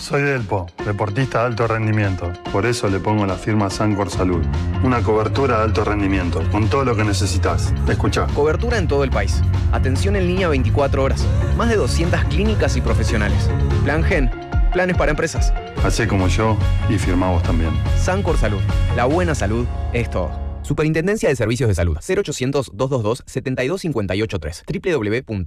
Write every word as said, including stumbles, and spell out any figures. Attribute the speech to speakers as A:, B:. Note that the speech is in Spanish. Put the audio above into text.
A: Soy Delpo, deportista de alto rendimiento. Por eso le pongo la firma Sancor Salud. Una cobertura de alto rendimiento, con todo lo que necesitas. Escuchá.
B: Cobertura en todo el país. Atención en línea veinticuatro horas. Más de doscientas clínicas y profesionales. Plan Gen. Planes para empresas.
A: Hacé como yo y firmá vos también.
B: Sancor Salud. La buena salud es todo. Superintendencia de Servicios de Salud. cero ochocientos, doscientos veintidós, setenta y dos cincuenta y ocho tres. doble u doble u doble u punto